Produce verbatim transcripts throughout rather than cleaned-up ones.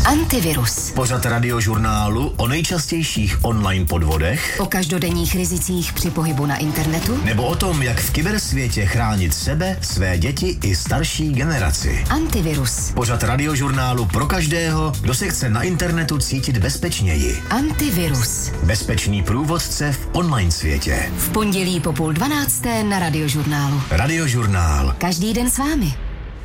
Antivirus. Pořad radiožurnálu o nejčastějších online podvodech, o každodenních rizicích při pohybu na internetu, nebo o tom, jak v kybersvětě chránit sebe, své děti i starší generaci. Antivirus. Pořad radiožurnálu pro každého, kdo se chce na internetu cítit bezpečněji. Antivirus. Bezpečný průvodce v online světě. V pondělí po půl dvanácté na radiožurnálu. Radiožurnál. Každý den s vámi.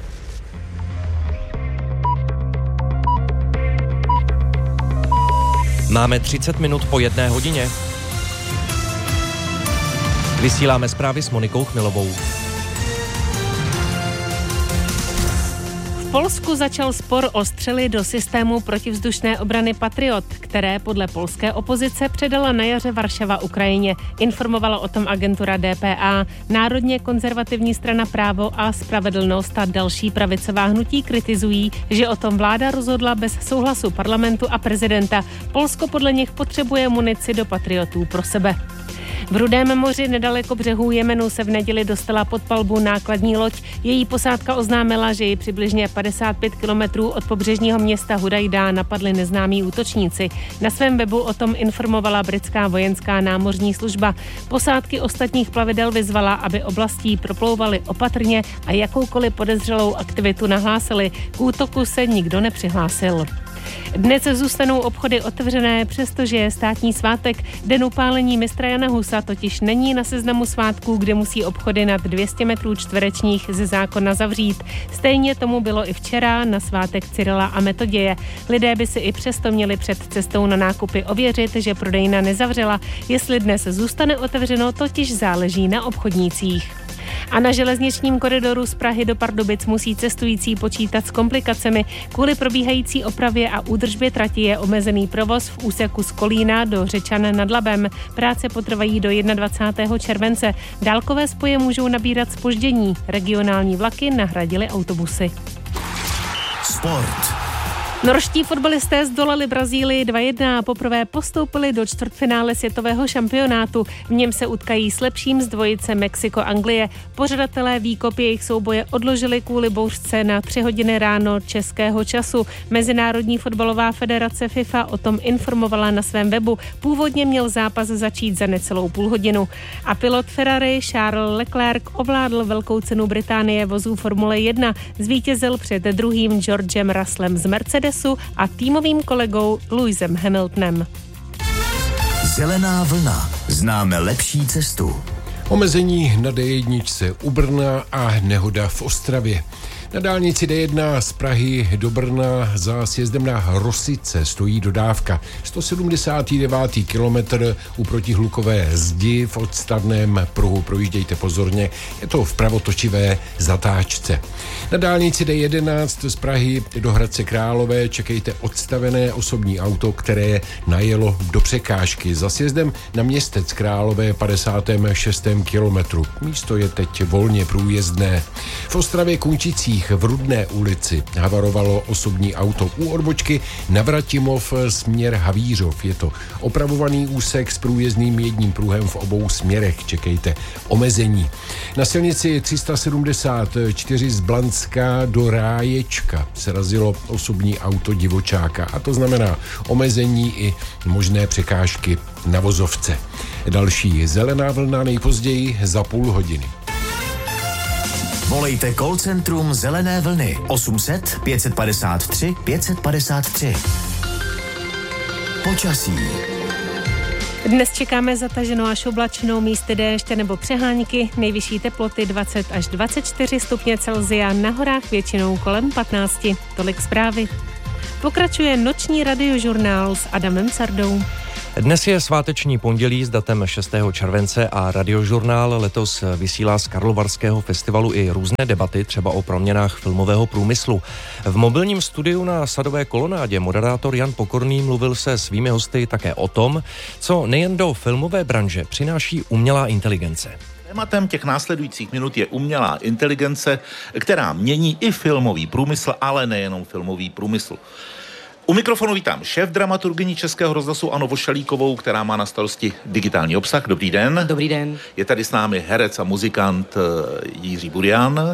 Máme třicet minut po jedné hodině. Vysíláme zprávy s Monikou Chmilovou. V Polsku začal spor o střely do systému protivzdušné obrany Patriot, které podle polské opozice předala na jaře Varšava Ukrajině. Informovala o tom agentura D P A. Národně konzervativní strana Právo a spravedlnost a další pravicová hnutí kritizují, že o tom vláda rozhodla bez souhlasu parlamentu a prezidenta. Polsko podle nich potřebuje munici do Patriotů pro sebe. V Rudém moři nedaleko břehů Jemenu se v neděli dostala pod palbu nákladní loď. Její posádka oznámila, že ji přibližně padesát pět kilometrů od pobřežního města Hudajda napadli neznámí útočníci. Na svém webu o tom informovala britská vojenská námořní služba. Posádky ostatních plavidel vyzvala, aby oblastí proplouvali opatrně a jakoukoliv podezřelou aktivitu nahlásili. K útoku se nikdo nepřihlásil. Dnes zůstanou obchody otevřené, přestože je státní svátek. Den upálení mistra Jana Husa totiž není na seznamu svátků, kde musí obchody nad dvě stě metrů čtverečních ze zákona zavřít. Stejně tomu bylo i včera na svátek Cyrila a Metoděje. Lidé by si i přesto měli před cestou na nákupy ověřit, že prodejna nezavřela. Jestli dnes zůstane otevřeno, totiž záleží na obchodnících. A na železničním koridoru z Prahy do Pardubic musí cestující počítat s komplikacemi. Kvůli probíhající opravě a údržbě trati je omezený provoz v úseku z Kolína do Řečan nad Labem. Práce potrvají do dvacátého prvního července. Dálkové spoje můžou nabírat zpoždění. Regionální vlaky nahradily autobusy. Sport. Norští fotbalisté zdolali Brazílii dva jedna a poprvé postoupili do čtvrtfinále světového šampionátu. V něm se utkají s lepším z dvojice Mexiko-Anglie. Pořadatelé výkop jejich souboje odložili kvůli bouřce na tři hodiny ráno českého času. Mezinárodní fotbalová federace FIFA o tom informovala na svém webu. Původně měl zápas začít za necelou půl hodinu. A pilot Ferrari Charles Leclerc ovládl velkou cenu Británie vozů Formule jedna. Zvítězil před druhým Georgem Russellem z Mercedes a týmovým kolegou Lewisem Hamiltonem. Zelená vlna. Známe lepší cestu. Omezení na D jedna u Brna a nehoda v Ostravě. Na dálnici D jedna z Prahy do Brna za sjezdem na Rosice stojí dodávka. sto sedmdesátý devátý kilometr u protihlukové zdi v odstavném pruhu. Projíždějte pozorně, je to v pravotočivé zatáčce. Na dálnici D jedenáct z Prahy do Hradce Králové čekejte odstavené osobní auto, které najelo do překážky. Za sjezdem na Městec Králové padesátém šestém kilometru. Místo je teď volně průjezdné. V Ostravě Kunčicích v Rudné ulici havarovalo osobní auto u odbočky Navratimov směr Havířov. Je to opravovaný úsek s průjezdným jedním pruhem v obou směrech. Čekejte omezení. Na silnici tři sta sedmdesát čtyři z Blanská do Ráječka se razilo osobní auto divočáka a to znamená omezení i možné překážky na vozovce. Další zelená vlna nejpozději za půl hodiny. Volejte call centrum Zelené vlny osm set pět padesát tři pět padesát tři. Počasí. Dnes čekáme zataženou až oblačnou, místy déště nebo přehánky, nejvyšší teploty dvacet až dvacet čtyři stupně Celsia, na horách většinou kolem patnáct. Tolik zprávy. Pokračuje noční radiožurnál s Adamem Sardou. Dnes je sváteční pondělí s datem šestého července a radiožurnál letos vysílá z Karlovarského festivalu i různé debaty, třeba o proměnách filmového průmyslu. V mobilním studiu na Sadové kolonádě moderátor Jan Pokorný mluvil se svými hosty také o tom, co nejen do filmové branže přináší umělá inteligence. Tématem těch následujících minut je umělá inteligence, která mění i filmový průmysl, ale nejenom filmový průmysl. U mikrofonu vítám šéf dramaturgyni Českého rozhlasu Anu Vošalíkovou, která má na starosti digitální obsah. Dobrý den. Dobrý den. Je tady s námi herec a muzikant Jiří Burian.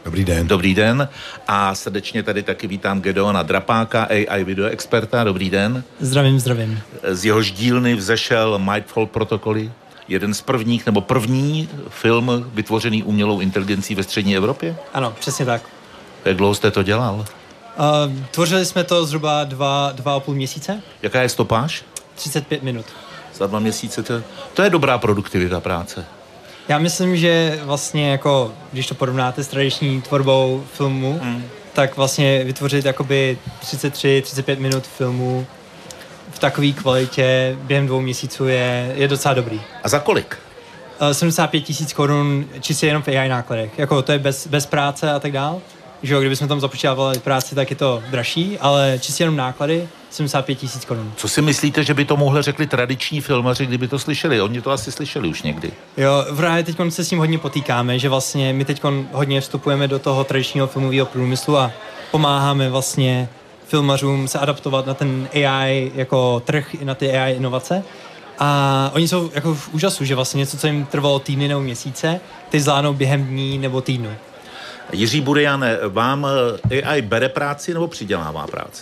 Dobrý den. Dobrý den a srdečně tady taky vítám Gedeona Drapáka, A I video experta. Dobrý den. Zdravím, zdravím. Z jehož dílny vzešel Nightfall Protokoly, jeden z prvních, nebo první film vytvořený umělou inteligencí ve střední Evropě? Ano, přesně tak. Jak dlouho jste to dělal? Uh, tvořili jsme to zhruba dva, dva a půl měsíce. Jaká je stopáž? třicet pět minut. Za dva měsíce, to, to je dobrá produktivita práce. Já myslím, že vlastně jako, když to porovnáte s tradiční tvorbou filmu, hmm. tak vlastně vytvořit jakoby třicet tři třicet pět minut filmu v takové kvalitě během dvou měsíců je, je docela dobrý. A za kolik? Uh, sedmdesát pět tisíc korun čistě jenom v A I nákladech. Jako to je bez, bez práce a tak dál. Že jo, kdybychom tam započítávali práci, tak je to dražší, ale čistě jenom náklady sedmdesát pět tisíc korun. Co si myslíte, že by to mohli řekli tradiční filmaři, kdyby to slyšeli? Oni to asi slyšeli už někdy. Jo, právě teď se s tím hodně potýkáme, že vlastně my teď hodně vstupujeme do toho tradičního filmového průmyslu a pomáháme vlastně filmařům se adaptovat na ten A I jako trh, na ty A I inovace. A oni jsou jako v úžasu, že vlastně něco, co jim trvalo týdny nebo měsíce, teď zvládnou během dní nebo týdnu. Jiří Burejane, vám A I bere práci nebo přidělává práci?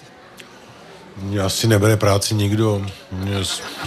Mě asi nebere práci nikdo. Mě,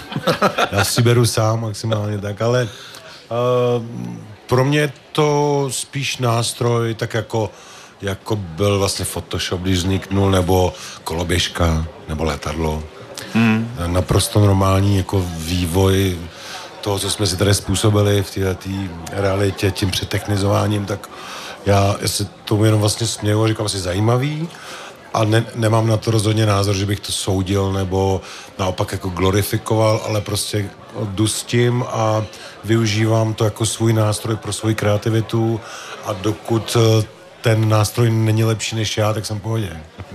já si beru sám maximálně tak, ale uh, pro mě je to spíš nástroj, tak jako, jako byl vlastně Photoshop, když vzniknul, nebo koloběžka, nebo letadlo. Hmm. Naprosto normální jako vývoj toho, co jsme si tady způsobili v této realitě tím přetechnizováním, tak já, já se tomu jenom vlastně směju a říkám si zajímavý a ne, nemám na to rozhodně názor, že bych to soudil nebo naopak jako glorifikoval, ale prostě jdu s tím a využívám to jako svůj nástroj pro svou kreativitu a dokud ten nástroj není lepší než já, tak jsem v pohodě.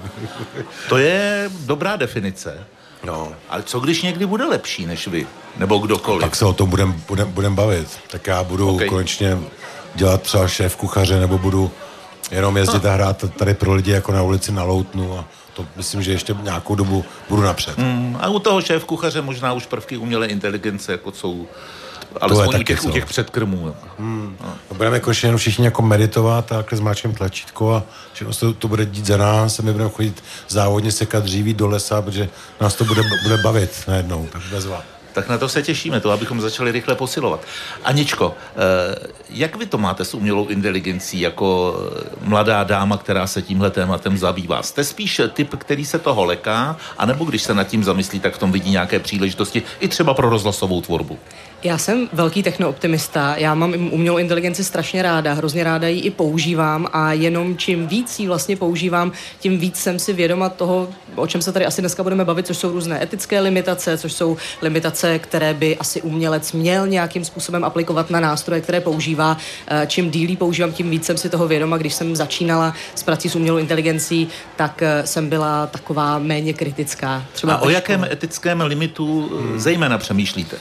To je dobrá definice. No. Ale co když někdy bude lepší než vy? Nebo kdokoliv? Tak se o tom budem, budem, budem bavit. Tak já budu okay. konečně dělat třeba šéf kuchaře, nebo budu jenom jezdit no. a hrát tady pro lidi jako na ulici na Loutnu a to myslím, že ještě nějakou dobu budu napřed. Mm, a u toho šéf kuchaře možná už prvky umělé inteligence, jako jsou alespoň u těch, u těch předkrmů. Hmm. No. Budeme konečně jenom všichni jako meditovat a takhle zmáčkneme tlačítko a všechno to, to bude dít za nás a my budeme chodit závodně sekat dříví do lesa, protože nás to bude, bude bavit najednou, tak bezva. Tak na to se těšíme, to abychom začali rychle posilovat. Aničko, jak vy to máte s umělou inteligencí jako mladá dáma, která se tímhle tématem zabývá? Jste spíš typ, který se toho leká, anebo když se nad tím zamyslí, tak v tom vidí nějaké příležitosti i třeba pro rozhlasovou tvorbu? Já jsem velký technooptimista, já mám umělou inteligenci strašně ráda, hrozně ráda ji i používám a jenom čím víc ji vlastně používám, tím víc jsem si vědoma toho, o čem se tady asi dneska budeme bavit, což jsou různé etické limitace, což jsou limitace, které by asi umělec měl nějakým způsobem aplikovat na nástroje, které používá. Čím díl ji používám, tím víc jsem si toho vědoma. Když jsem začínala s prací s umělou inteligencí, tak jsem byla taková méně kritická. Třeba a o jakém etickém limitu hmm. zejména přemýšlíte?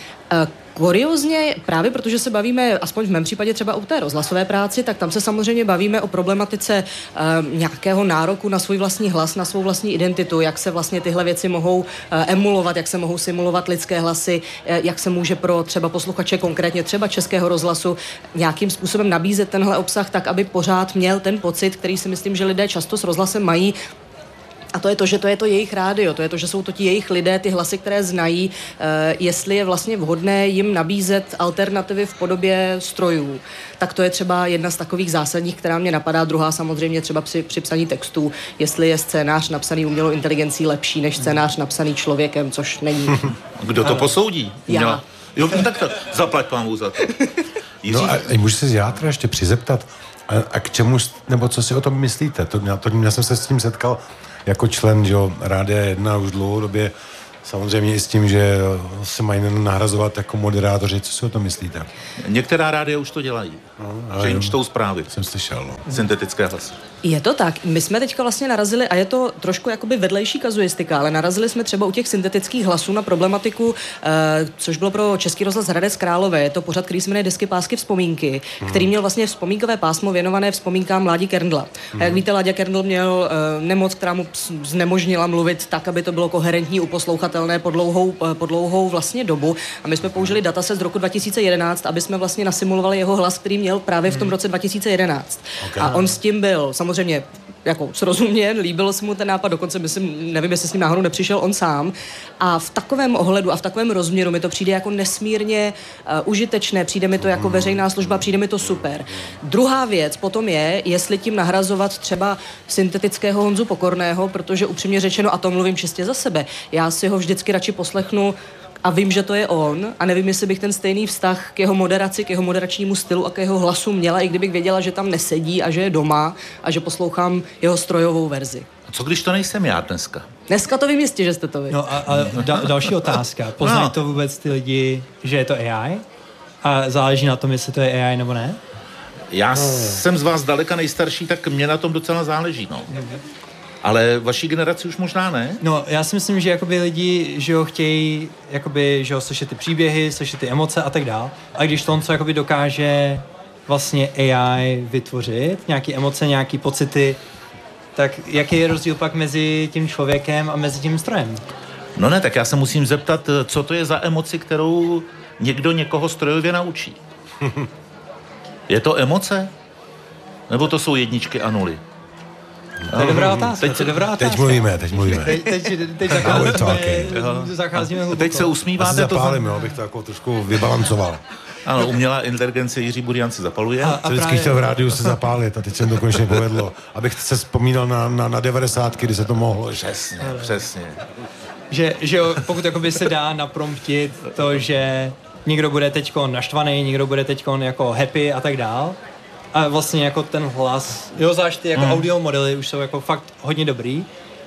Kuriozně, právě protože se bavíme, aspoň v mém případě třeba o té rozhlasové práci, tak tam se samozřejmě bavíme o problematice uh, nějakého nároku na svůj vlastní hlas, na svou vlastní identitu, jak se vlastně tyhle věci mohou uh, emulovat, jak se mohou simulovat lidské hlasy, uh, jak se může pro třeba posluchače, konkrétně třeba Českého rozhlasu, nějakým způsobem nabízet tenhle obsah tak, aby pořád měl ten pocit, který si myslím, že lidé často s rozhlasem mají. A to je to, že to je to jejich rádio, to je to, že jsou to ti jejich lidé, ty hlasy, které znají, e, jestli je vlastně vhodné jim nabízet alternativy v podobě strojů. Tak to je třeba jedna z takových zásadních, která mě napadá. Druhá samozřejmě třeba při, při psaní textů, jestli je scénář napsaný umělou inteligencí lepší než scénář napsaný člověkem, což není. Kdo to posoudí? Já. Jo, tak to, zaplať pámu za to. No a, a můžu se já teda ještě přizeptat, a, a k čemu, nebo co si o tom myslíte? To, to, já jsem se s tím setkal jako člen, že jo, Rádia jedna už dlouhodobě, samozřejmě i s tím, že se mají nahrazovat jako moderátoři. Co si o tom myslíte? Některá rádia už to dělají. No, že jim čtou zprávy. Jsem slyšel, no. Syntetické hlasy. Je to tak. My jsme teďka vlastně narazili, a je to trošku jakoby vedlejší kazuistika, ale narazili jsme třeba u těch syntetických hlasů na problematiku, eh, což bylo pro Český rozhlas Hradec Králové. Je to pořad, který se jmenuje Desky, pásky, vzpomínky, hmm. který měl vlastně vzpomínkové pásmo věnované vzpomínkám Ládi Kerndla. Hmm. A jak víte, Láďa Kerndl měl eh, nemoc, která mu znemožnila mluvit tak, aby to bylo koherentní u posluchače srovnatelné po dlouhou, po dlouhou vlastně dobu. A my jsme použili dataset z roku dva tisíce jedenáct, aby jsme vlastně nasimulovali jeho hlas, který měl právě v tom roce dva tisíce jedenáct. Okay. A on s tím byl samozřejmě jako srozuměn, líbil se mu ten nápad, dokonce myslím, nevím, jestli s ním náhodou nepřišel on sám. A v takovém ohledu a v takovém rozměru mi to přijde jako nesmírně uh, užitečné, přijde mi to jako veřejná služba, přijde mi to super. Druhá věc potom je, jestli tím nahrazovat třeba syntetického Honzu Pokorného, protože upřímně řečeno, a to mluvím čistě za sebe, já si ho vždycky radši poslechnu a vím, že to je on a nevím, jestli bych ten stejný vztah k jeho moderaci, k jeho moderačnímu stylu a k jeho hlasu měla, i kdybych věděla, že tam nesedí a že je doma a že poslouchám jeho strojovou verzi. A co když to nejsem já dneska? Dneska to vím jistě, že jste to vy. No a, a da, další otázka. Poznají no. to vůbec ty lidi, že je to A I? A záleží na tom, jestli to je A I nebo ne? Já hmm. jsem z vás daleka nejstarší, tak mě na tom docela záleží, no. Ale vaší generaci už možná ne? No, já si myslím, že jakoby lidi, že ho chtějí, jakoby, že ho slyšet ty příběhy, slyšet ty emoce a tak dál. A když to on co jakoby dokáže vlastně A I vytvořit, nějaké emoce, nějaké pocity, tak jaký je rozdíl pak mezi tím člověkem a mezi tím strojem? No ne, tak já se musím zeptat, co to je za emoci, kterou někdo někoho strojově naučí. Je to emoce? Nebo to jsou jedničky a nuly? To je dobrá otázka, teď, to je dobrá otázka. Teď mluvíme, teď mluvíme. Teď, teď, teď zacházíme, zacházíme hluboko. Teď se usmíváte. Já se zapálím, jo, abych to jako trošku vybalancoval. Ano, umělá inteligence Jiří Burian se zapaluje. A, a jsem vždycky právě chtěl v rádiu se zapálit a teď jsem to konečně povedlo. Abych se vzpomínal na, na, na devadesátky, kdy se to mohlo. Přesně, přesně. Že, že jo, pokud jakoby se dá napromptit to, že někdo bude teďko naštvaný, někdo bude teďko jako happy a tak dál. A vlastně jako ten hlas, jo, zvlášť ty jako mm. audio modely už jsou jako fakt hodně dobrý.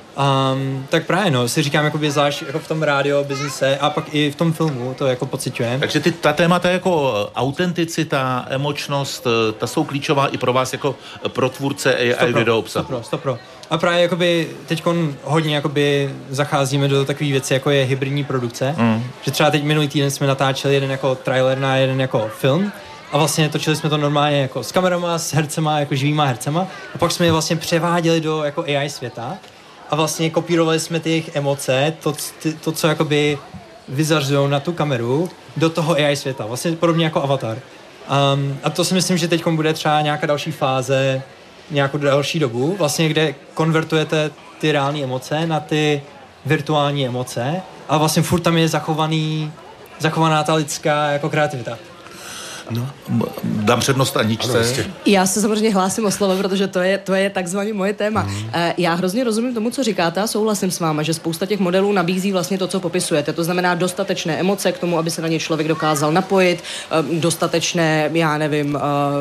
Um, tak právě no, si říkám jakoby zvlášť jako v tom rádio biznise a pak i v tom filmu to jako pociťujeme. Takže ty, ta témata jako autenticita, emočnost, ta jsou klíčová i pro vás jako pro tvůrce A I video obsahu. Stopro, stopro. A právě jakoby teďkon hodně jakoby zacházíme do takové věci, jako je hybridní produkce. Mm. Že třeba teď minulý týden jsme natáčeli jeden jako trailer na jeden jako film. A vlastně točili jsme to normálně jako s kamerama, s hercema, jako živýma hercema. A pak jsme je vlastně převáděli do jako A I světa. A vlastně kopírovali jsme ty jejich emoce, to, ty, to co jakoby vyzařujou na tu kameru, do toho A I světa. Vlastně podobně jako Avatar. Um, a to si myslím, že teď bude třeba nějaká další fáze, nějakou další dobu, vlastně kde konvertujete ty reální emoce na ty virtuální emoce. A vlastně furt tam je zachovaný, zachovaná ta lidská jako kreativita. No, dám přednost Aničce. Já se samozřejmě hlásím o slovo, protože to je, to je takzvaně moje téma. Mm. Já hrozně rozumím tomu, co říkáte a souhlasím s váma, že spousta těch modelů nabízí vlastně to, co popisujete. To znamená dostatečné emoce k tomu, aby se na ně člověk dokázal napojit, dostatečné, já nevím,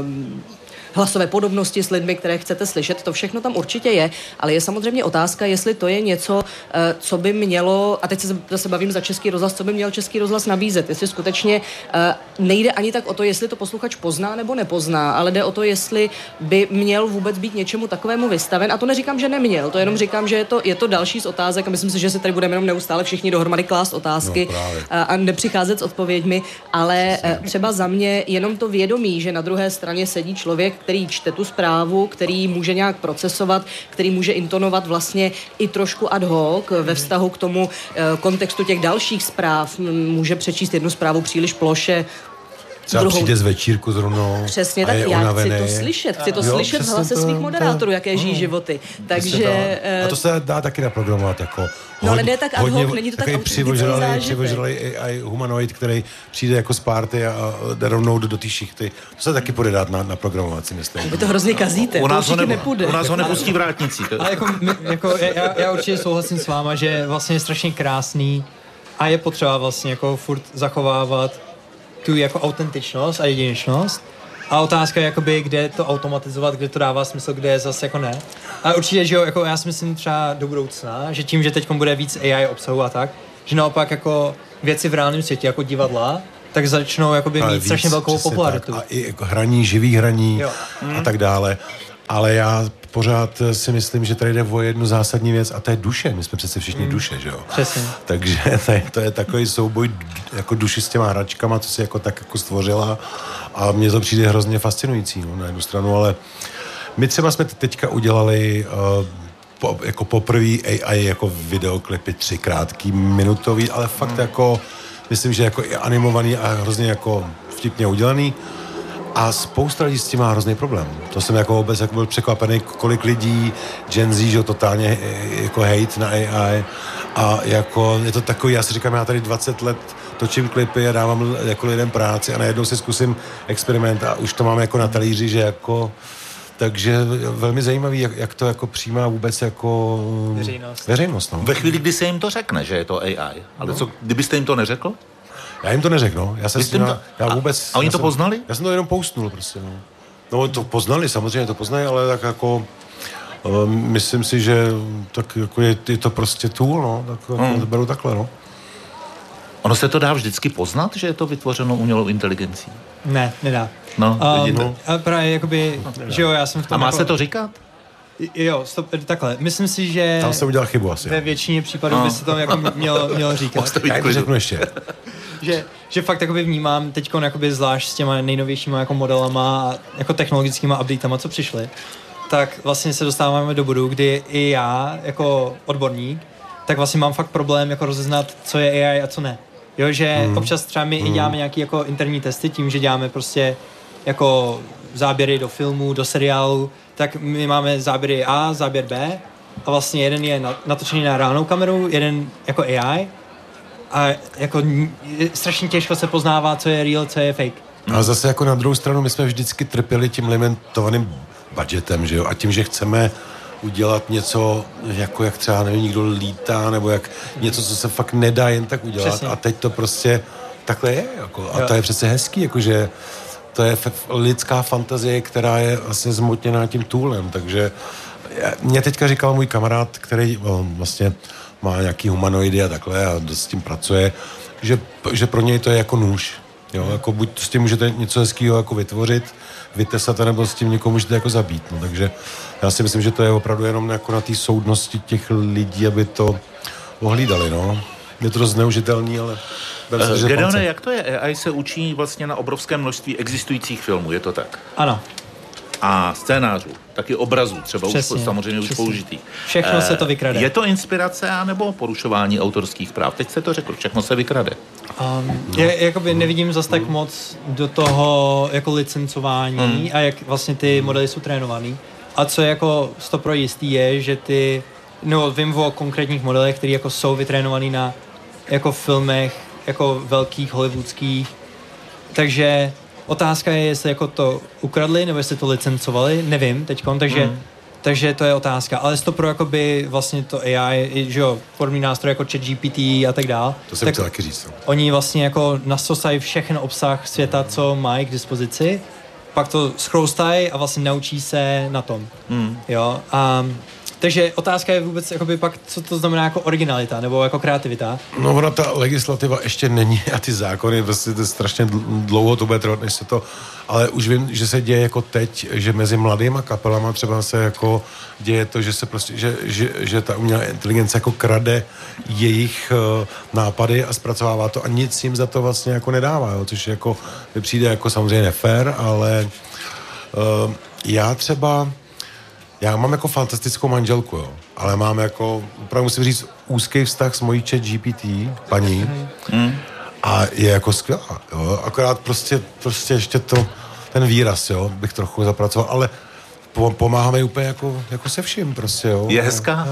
hlasové podobnosti s lidmi, které chcete slyšet, to všechno tam určitě je, ale je samozřejmě otázka, jestli to je něco, co by mělo, a teď se zase bavím za Český rozhlas, co by měl Český rozhlas nabízet, jestli skutečně nejde ani tak o to, jestli to posluchač pozná nebo nepozná, ale jde o to, jestli by měl vůbec být něčemu takovému vystaven, a to neříkám, že neměl, to jenom říkám, že je to, je to další z otázek a myslím si, že se tady budeme jenom neustále všichni dohromady klást otázky no, a nepřicházet s odpověďmi, ale třeba za mě jenom to vědomí, že na druhé straně sedí člověk, který čte tu zprávu, který může nějak procesovat, který může intonovat vlastně i trošku ad hoc ve vztahu k tomu e, kontextu těch dalších zpráv. Může přečíst jednu zprávu příliš ploše, třeba druhou přijde z večírku zrovnou. Přesně tak, já unavený. Chci to slyšet. Chci to jo, slyšet v hlase to, svých moderátorů, to, jaké žijí životy. Takže... A to se dá taky naprogramovat jako... No ale ne tak ad hoc, není to tak autentický zážitek. Přivožralý A I humanoid, který přijde jako z party a jde rovnou do, do té šichty. To se taky půjde dát na, na programovací, myslím. Vy to hrozně kazíte, u nás to určitě nepůjde. U nás ho nepustí vrátnicí. Ale jako, jako já, já určitě souhlasím s váma, že vlastně je strašně krásný a je potřeba vlastně jako furt zachovávat tu jako autentičnost a jedinečnost. A otázka je jakoby, kde to automatizovat, kde to dává smysl, kde je zase jako ne. A určitě, že jo, jako já si myslím třeba do budoucna, že tím, že teď bude víc A I obsahu a tak, že naopak jako věci v reálném světě, jako divadla, tak začnou jakoby mít víc, strašně velkou popularitu. Tak. A i jako hraní, živý hraní jo. a tak dále. Ale já pořád si myslím, že tady jde o jednu zásadní věc a to je duše. My jsme přece všichni mm. duše, že jo? Přesně. Takže to je, to je takový souboj jako duši s těma hračkama, co si jako tak jako stvořila a mně to přijde hrozně fascinující, no, na jednu stranu, ale my třeba jsme teďka udělali uh, po, jako poprvé A I jako videoklipy tři krátký, minutový, ale fakt hmm. jako, myslím, že jako i animovaný a hrozně jako vtipně udělaný. A spousta lidí s tím má hrozný problém. To jsem jako vůbec jako byl překvapený, kolik lidí, Gen Z, že totálně jako hate na A I. A jako je to takový, já si říkám, já tady dvacet let točím klipy a dávám jako lidem práci a najednou si zkusím experiment a už to mám jako na talíři, že jako... Takže velmi zajímavý, jak, jak to jako přijímá vůbec jako... Veřejnost. Veřejnost, no. Ve chvíli, kdy se jim to řekne, že je to A I. Ale no. co, kdybyste jim to neřekl? Já jim to neřekl, no. Já jsem s tím, to... já vůbec... A oni to jsem, poznali? Já jsem to jenom postnul prostě, no. No, to poznali, samozřejmě to poznají, ale tak jako... Uh, myslím si, že tak jako je, je to prostě tool, no. Tak hmm. to beru takhle, no. Ono se to dá vždycky poznat, že je to vytvořeno umělou inteligencí? Ne, nedá. No, um, vidíte. No. A právě jakoby, no, že jo, já jsem v tom... A má jako... se to říkat? Jo, stop, takhle. Myslím si, že... Tam se udělal chybu asi. Ve většině případů no. by se to jako mělo, mělo říkat. Já to řeknu ještě. že, že fakt jakoby vnímám teďko jakoby zvlášť s těma nejnovějšíma jako modelama a jako technologickýma updatama, co přišly, tak vlastně se dostáváme do bodu, kdy i já jako odborník, tak vlastně mám fakt problém jako rozeznat, co je A I a co ne. Jo, že hmm. občas třeba my hmm. i děláme nějaký jako interní testy tím, že děláme prostě jako záběry do filmů, do seriálu, tak my máme záběry A, záběr B a vlastně jeden je natočený na reálnou kameru, jeden jako A I a jako strašně těžko se poznává, co je real, co je fake. A zase jako na druhou stranu my jsme vždycky trpěli tím limitovaným budgetem, že jo, a tím, že chceme udělat něco, jako jak třeba nevím, někdo lítá, nebo jak něco, co se fakt nedá jen tak udělat. Přesně. A teď to prostě takhle je, jako, a jo. To je přece hezký, jakože to je f- lidská fantazie, která je vlastně zmotněná tím toolem, takže mě teďka říkal můj kamarád, který vlastně má nějaký humanoidy a takhle a s tím pracuje, že, že pro něj to je jako nůž. Jo, jako buď s tím můžete něco hezkýho jako vytvořit, vytesat, nebo s tím někoho můžete jako zabít. No, takže já si myslím, že to je opravdu jenom jako na té soudnosti těch lidí, aby to ohlídali, no. Je to dost zneužitelný, ale... Gedeone, jak to je? A I se učí vlastně na obrovské množství existujících filmů, je to tak? Ano. A scénářů, taky obrazů, třeba přesně, už samozřejmě přesně. Už použitých. Všechno e, se to vykrade. Je to inspirace anebo porušování autorských práv? Teď se to řekl, všechno se vykrade. Um, no. je, jakoby nevidím zas tak moc do toho jako licencování hmm. a jak vlastně ty modely jsou trénovaný. A co je jako stopro jistý je, že ty, no vím o konkrétních modelech, které jako jsou vytrénovaný na jako filmech, jako velkých hollywoodských, takže otázka je, jestli jako to ukradli, nebo jestli to licencovali, nevím teďkon, takže, mm. takže to je otázka. Ale stopro jakoby vlastně to A I, že jo, podobný nástroj jako ChatGPT a tak dál. To jsem chtěl taky říct. Oni vlastně jako nasosají všechen obsah světa, co mají k dispozici, pak to schroustají a vlastně naučí se na tom. Mm. Jo, a takže otázka je vůbec jakoby pak, co to znamená jako originalita nebo jako kreativita. No ona ta legislativa ještě není a ty zákony, prostě to strašně dlouho to bude trvat, než se to, ale už vím, že se děje jako teď, že mezi mladýma kapelama třeba se jako děje to, že se prostě, že, že, že ta umělá inteligence jako krade jejich uh, nápady a zpracovává to a nic jim za to vlastně jako nedává, jo, což jako mi přijde jako samozřejmě nefér, ale uh, já třeba Já mám jako fantastickou manželku, jo, ale mám jako, opravdu musím říct, úzký vztah s mojí ChatGPT, paní, mm. a je jako skvělá, jo, akorát prostě, prostě ještě to, ten výraz, jo, bych trochu zapracoval, ale pomáháme úplně jako, jako se vším, prostě, jo. Je hezká?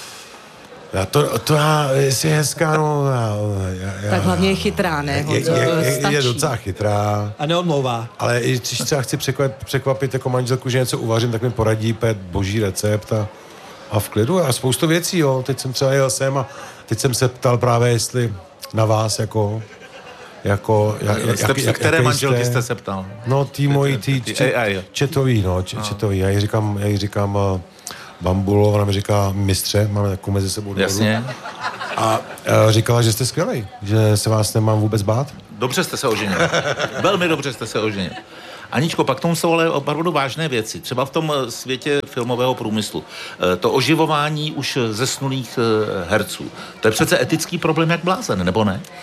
Já to, to já, jestli je hezká, no... Já, já, tak hlavně je chytrá, ne? Je, je, je, je docela chytrá. A neodmlouvá. Ale i když třeba chci překvapit, překvapit jako manželku, že něco uvařím, tak mi poradí pět boží recept a, a v klidu. A spoustu věcí, jo. Teď jsem třeba jel sem a teď jsem se ptal právě, jestli na vás jako... jako jak, jste, jak, jak, které manželky jste se ptal? No, tý mojí, tý četový, no, četový. Já jí říkám, já jí říkám... Bambulo, ona mi říká mistře, máme takovou mezi sebou dohodu. Jasně. A e, říkala, že jste skvělej, že se vás nemám vůbec bát. Dobře jste se oženil. Velmi dobře jste se oženil. Aničko, pak tomu jsou ale opravdu vážné věci. Třeba v tom světě filmového průmyslu. To oživování už zesnulých herců. To je přece etický problém jak blázen, nebo ne?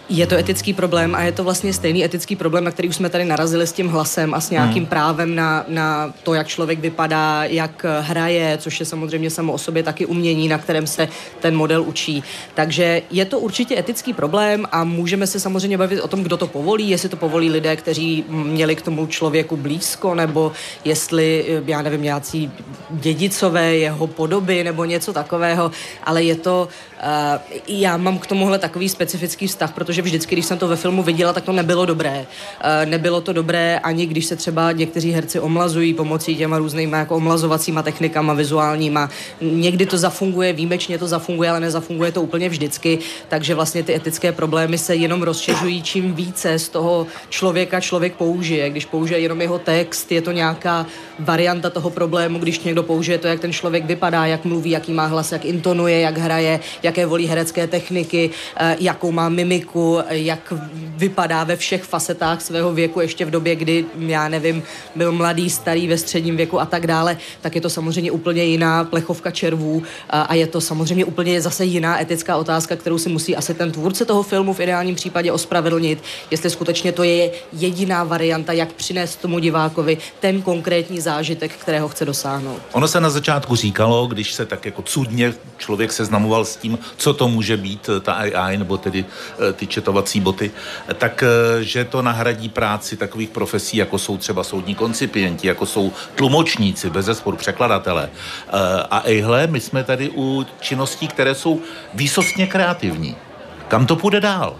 Je to etický problém a je to vlastně stejný etický problém, na který už jsme tady narazili s tím hlasem a s nějakým hmm. právem na, na to, jak člověk vypadá, jak hraje, což je samozřejmě samo o sobě taky umění, na kterém se ten model učí. Takže je to určitě etický problém a můžeme se samozřejmě bavit o tom, kdo to povolí, jestli to povolí lidé, kteří měli k tomu člověku blízko, nebo jestli, já nevím, nějací dědicové jeho podoby nebo něco takového, ale je to, uh, já mám k tomuhle takový specifický vztah, protože vždycky, když jsem to ve filmu viděla, tak to nebylo dobré. Uh, nebylo to dobré ani když se třeba někteří herci omlazují pomocí těma různýma jako omlazovacíma technikama vizuálníma. Někdy to zafunguje, výjimečně to zafunguje, ale nezafunguje to úplně vždycky, takže vlastně ty etické problémy se jenom rozšiřují, čím více z toho člověka člověk použije. Když použije jenom jeho text, je to nějaká varianta toho problému, když někdo použije to, jak ten člověk vypadá, jak mluví, jaký má hlas, jak intonuje, jak hraje, jaké volí herecké techniky, jakou má mimiku, jak vypadá ve všech facetách svého věku, ještě v době, kdy, já nevím, byl mladý, starý, ve středním věku a tak dále, tak je to samozřejmě úplně jiná plechovka červů a je to samozřejmě úplně zase jiná etická otázka, kterou si musí asi ten tvůrce toho filmu v ideálním případě ospravedlnit, jestli skutečně to je jediná varianta, jak přinést tomu divákovi ten konkrétní zážitek, kterého chce dosáhnout. Ono se na začátku říkalo, když se tak jako cudně člověk seznamoval s tím, co to může být, ta A I, nebo tedy ty četovací boty, tak že to nahradí práci takových profesí, jako jsou třeba soudní koncipienti, jako jsou tlumočníci, bezesporu překladatelé. A ejhle, my jsme tady u činností, které jsou výsostně kreativní. Kam to půjde dál?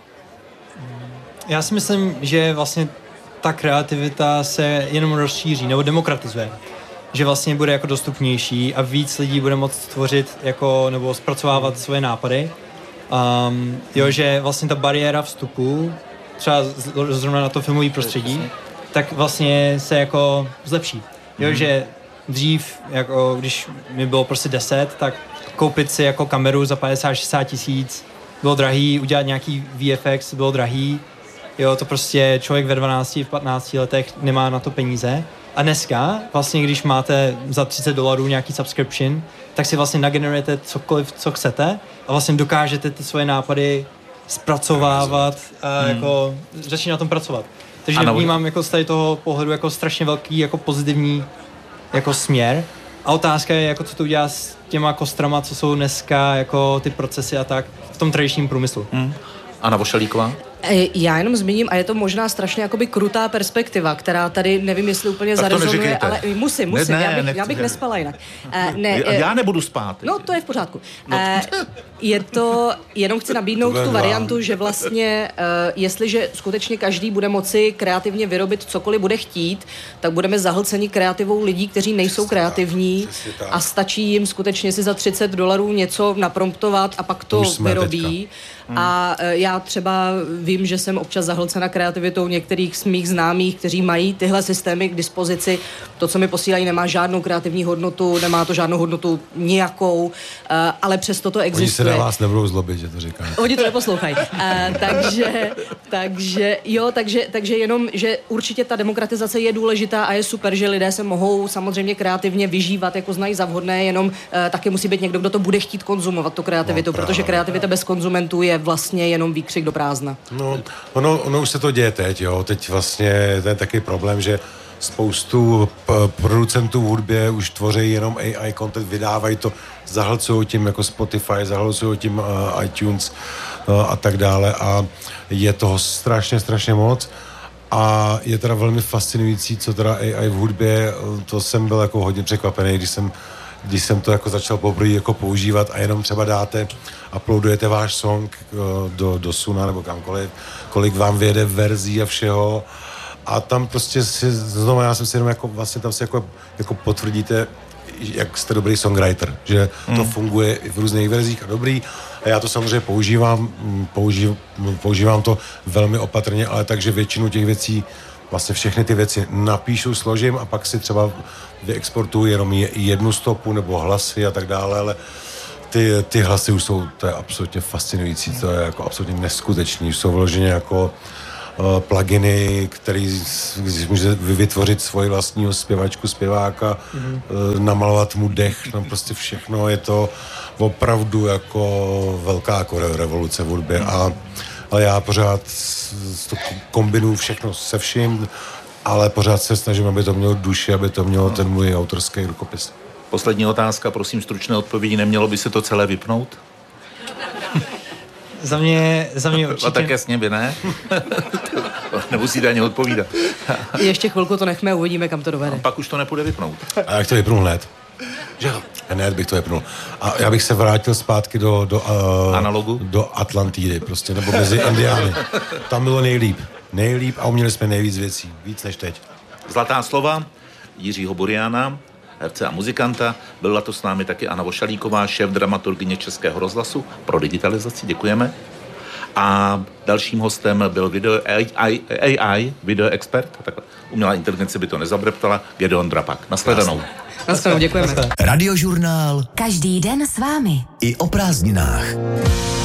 Já si myslím, že vlastně ta kreativita se jenom rozšíří nebo demokratizuje. Že vlastně bude jako dostupnější a víc lidí bude moct tvořit jako, nebo zpracovávat svoje nápady. Um, jo, že vlastně ta bariéra vstupu, třeba zrovna na to filmové prostředí, tak vlastně se jako zlepší. Jo, mm. že dřív, jako když mi bylo prostě deset, tak koupit si jako kameru za padesát šedesát tisíc bylo drahý, udělat nějaký V F X bylo drahý. Jo, to prostě člověk ve dvanácti, v patnácti letech nemá na to peníze. A dneska, vlastně když máte za třicet dolarů nějaký subscription, tak si vlastně nagenerujete cokoliv, co chcete a vlastně dokážete ty svoje nápady zpracovávat a hmm. jako začít na tom pracovat. Takže vnímám jako z tady toho pohledu jako strašně velký jako pozitivní jako směr. A otázka je, jako co to udělá s těma kostrama, co jsou dneska jako ty procesy a tak v tom tradičním průmyslu. Hmm. Anna Vošalíková? Já jenom zmíním, a je to možná strašně jakoby krutá perspektiva, která tady nevím, jestli úplně zarezonuje, ale musím, musím, ne, ne, já bych, já bych nespala jinak. Uh, ne, já, já nebudu spát. No, to je v pořádku. No. Uh, je to, jenom chci nabídnout tu variantu, že vlastně, uh, jestliže skutečně každý bude moci kreativně vyrobit cokoliv bude chtít, tak budeme zahlceni kreativou lidí, kteří nejsou kreativní a stačí jim skutečně si za třicet dolarů něco napromptovat a pak to vyrobí. Hmm. A uh, já třeba vím, že jsem občas zahlcena kreativitou některých z mých známých, kteří mají tyhle systémy k dispozici. To, co mi posílají, nemá žádnou kreativní hodnotu, nemá to žádnou hodnotu nijakou, ale přesto to existuje. Oni se na vás nebudou zlobit, že to říkají. Oni to neposlouchají. takže, takže, jo, takže, takže jenom, že určitě ta demokratizace je důležitá a je super, že lidé se mohou samozřejmě kreativně vyžívat, jako znají za vhodné, jenom taky musí být někdo, kdo to bude chtít konzumovat, tu kreativitu, no, protože kreativita bez konzumentů je vlastně jenom výkřik do prázdna. No, ono, ono už se to děje teď, jo. Teď vlastně to je taky problém, že spoustu p- producentů v hudbě už tvoří jenom A I content, vydávají to, zahlcují tím jako Spotify, zahlcují tím uh, iTunes uh, a tak dále a je toho strašně, strašně moc a je teda velmi fascinující, co teda A I v hudbě, to jsem byl jako hodně překvapený, když jsem když jsem to jako začal poprvé jako používat a jenom třeba dáte, uploadujete váš song do, do Suna nebo kamkoliv, kolik vám vyjede verzí a všeho a tam prostě si, znovu já jsem si jenom jako, vlastně tam si jako, jako potvrdíte, jak jste dobrý songwriter, že mm. to funguje v různých verzích a dobrý a já to samozřejmě používám, použív, používám to velmi opatrně, ale takže většinu těch věcí vlastně všechny ty věci napíšu, složím a pak si třeba vyexportuju jenom jednu stopu nebo hlasy a tak dále, ale ty, ty hlasy už jsou, to je absolutně fascinující, to je jako absolutně neskutečný, jsou vloženě jako uh, pluginy, který může vytvořit svoji vlastního zpěvačku, zpěváka, mm. uh, namalovat mu dech, tam prostě všechno, je to opravdu jako velká revoluce v hudbě a ale já pořád to kombinuju všechno se vším, ale pořád se snažím, aby to mělo duši, aby to mělo ten můj autorský rukopis. Poslední otázka, prosím stručné odpovědi, nemělo by se to celé vypnout? Za mě, za mě určitě... A tak jasně by ne. Nemusíte ani odpovídat. Ještě chvilku to nechme, uvidíme, kam to dovede. A pak už to nepůjde vypnout. A jak to vypnu hned? Že jo? Hned bych to vypnul. A já bych se vrátil zpátky do... do uh, Analogu? Do Atlantidy prostě, nebo mezi Indiány. Tam bylo nejlíp. Nejlíp a uměli jsme nejvíc věcí. Víc než teď. Zlatá slova Jiřího Buriana, herce a muzikanta. Byla to s námi taky Anna Vošalíková, šéf dramaturgyně Českého rozhlasu pro digitalizaci. Děkujeme. A dalším hostem byl video A I, A I video expert, takhle umělá inteligence by to nezabreptala, Gedeon Drapak. Nashledanou. Nashledanou, děkujeme. Radiožurnál. Každý den s vámi. I o prázdninách.